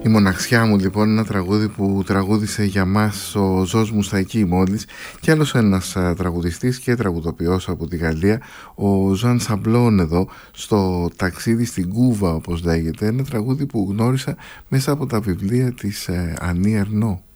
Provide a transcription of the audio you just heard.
Η μοναξιά μου λοιπόν, ένα τραγούδι που τραγούδισε για μας ο Ζος Μουστακή μόλις, και άλλος ένας τραγουδιστής και τραγουδοποιός από τη Γαλλία, ο Ζαν Σαμπλόν, εδώ στο ταξίδι στην Κούβα όπως λέγεται, ένα τραγούδι που γνώρισα μέσα από τα βιβλία της Ανή Ερνό.